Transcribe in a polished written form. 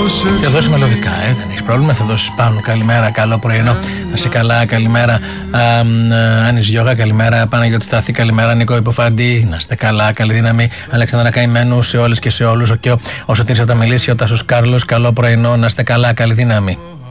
Θα δώσει μελωδικά, δεν έχει πρόβλημα. Θα δώσει πάνω. Καλημέρα, καλό πρωινό. Να σε καλά, καλημέρα. Άννης Γιώγα, καλημέρα. Παναγιώτη Στάθη, καλημέρα. Νίκο Υποφαντή, να είστε καλά, καλή δύναμη. Αλέξανδρα Καημένου, σε όλες και σε όλους. Ο Σωτήρης από τα Μελίσια, ο Τάσος Κάρλος, καλό πρωινό. Να είστε καλά, καλή δύναμη.